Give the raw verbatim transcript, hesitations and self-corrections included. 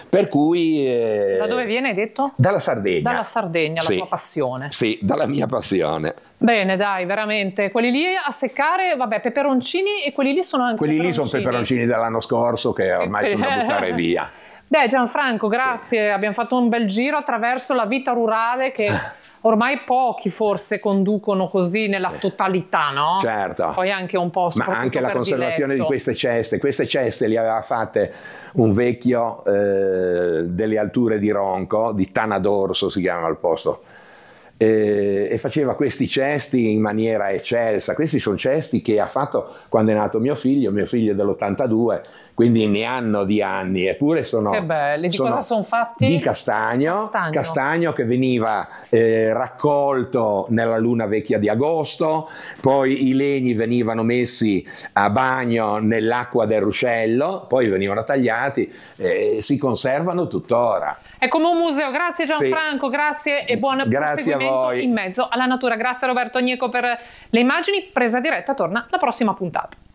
Per cui... Eh, da dove viene, hai detto? Dalla Sardegna. Dalla Sardegna, sì. La tua passione. Sì, dalla mia passione. Bene, dai, veramente. Quelli lì a seccare, vabbè, peperoncini, e quelli lì sono anche Quelli peperoncini. lì sono peperoncini dell'anno scorso che ormai sono da buttare via. Beh, Gianfranco, grazie. Sì. Abbiamo fatto un bel giro attraverso la vita rurale che ormai pochi forse conducono così nella totalità, no? Certo. Poi anche un po' Ma anche la conservazione diletto. di queste ceste. Queste ceste le aveva fatte un vecchio eh, delle alture di Ronco, di Tana d'Orso si chiama il posto. E, e faceva questi cesti in maniera eccelsa. Questi sono cesti che ha fatto quando è nato mio figlio, mio figlio è dell'ottantadue, quindi ne hanno di anni, eppure sono... Che belli, di sono cosa sono fatti? Di castagno, castagno, castagno che veniva eh, raccolto nella luna vecchia di agosto, poi i legni venivano messi a bagno nell'acqua del ruscello, poi venivano tagliati e eh, si conservano tuttora. È come un museo. Grazie Gianfranco, sì. Grazie e buon grazie proseguimento in mezzo alla natura. Grazie a Roberto Gnecco per le immagini. Presa diretta torna la prossima puntata.